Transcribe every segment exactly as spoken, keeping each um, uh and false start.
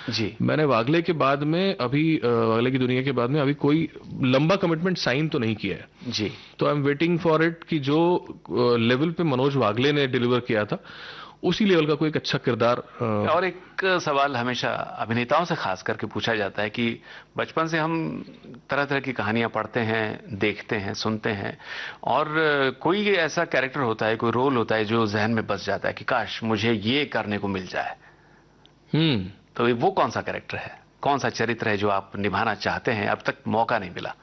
जी। मैंने वागले के बाद में अभी अ, वागले की दुनिया के बाद में अभी कोई लंबा कमिटमेंट साइन तो नहीं किया है। जी। तो I am waiting for it कि जो लेवल पे मनोज वागले ने डिलीवर किया था उसी लेवल का कोई एक अच्छा किरदार। और एक सवाल हमेशा अभिनेताओं से खास करके पूछा जाता है कि बचपन से हम तरह तरह की कहानियां पढ़ते हैं, देखते हैं, सुनते हैं, और कोई ऐसा कैरेक्टर होता है, कोई रोल होता है जो जहन में बस जाता है कि काश मुझे ये करने को मिल जाए। हम्म तो वो कौन सा कैरेक्टर है, कौन सा चरित्र है जो आप निभाना चाहते हैं, अब तक मौका नहीं मिला?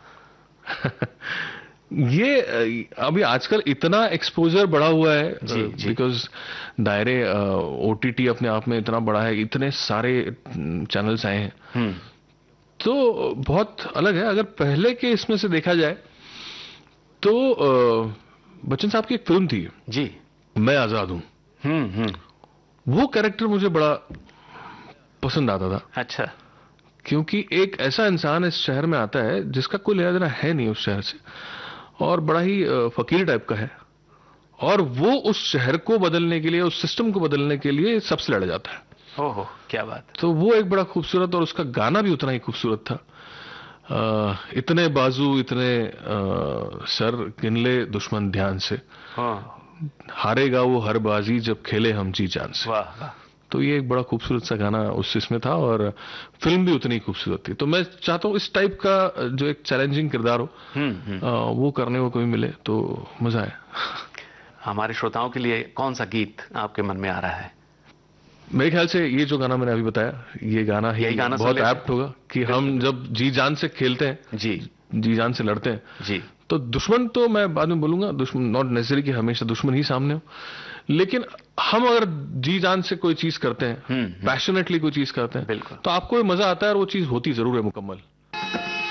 ये अभी आजकल इतना एक्सपोजर बढ़ा हुआ है बिकॉज दायरे ओटीटी अपने आप में इतना बड़ा है, इतने सारे चैनल्स आए हैं, तो बहुत अलग है। अगर पहले के इसमें से देखा जाए तो बच्चन साहब की एक फिल्म थी जी, मैं आजाद हूं। हम्म हम्म वो कैरेक्टर मुझे बड़ा पसंद आता था। अच्छा। क्योंकि एक ऐसा इंसान इस शहर में आता है जिसका कोई लेना देना है नहीं उस शहर से, और बड़ा ही फकीर टाइप का है, और वो उस शहर को बदलने के लिए, उस सिस्टम को बदलने के लिए सबसे लड़ जाता है। ओहो, क्या बात। तो वो एक बड़ा खूबसूरत, और उसका गाना भी उतना ही खूबसूरत था। आ, इतने बाजू इतने आ, सर गिनले दुश्मन ध्यान से, हारेगा वो हर बाजी जब खेले हम जी जान से। वाह वाह। तो ये एक बड़ा खूबसूरत सा गाना उस इसमें था, और फिल्म भी उतनी खूबसूरत थी। तो मैं चाहता हूँ इस टाइप का जो एक चैलेंजिंग किरदार हो, आ, वो करने को कभी मिले तो मजा आए। हमारे श्रोताओं के लिए कौन सा गीत आपके मन में आ रहा है? मेरे ख्याल से ये जो गाना मैंने अभी बताया, ये गाना ही गाना बहुत एप्ट होगा कि हम जब जी जान से खेलते हैं, जी जी जान से लड़ते हैं, जी, तो दुश्मन तो मैं बाद में बोलूंगा, दुश्मन नॉट नेसेसरी कि हमेशा दुश्मन ही सामने हो, लेकिन हम अगर जी जान से कोई चीज करते हैं, पैशनेटली कोई चीज करते हैं, तो आपको मजा आता है, और वो चीज होती जरूर है मुकम्मल।